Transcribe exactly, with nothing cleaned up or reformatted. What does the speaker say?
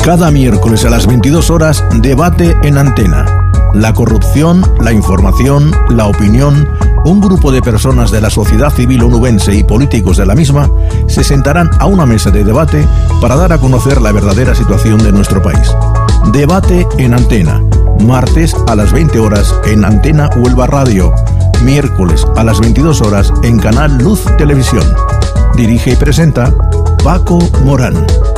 Cada miércoles a las veintidós horas, debate en Antena. La corrupción, la información, la opinión. Un grupo de personas de la sociedad civil onubense y políticos de la misma se sentarán a una mesa de debate para dar a conocer la verdadera situación de nuestro país. Debate en Antena. Martes a las veinte horas en Antena Huelva Radio. Miércoles a las veintidós horas en Canal Luz Televisión. Dirige y presenta Paco Morán.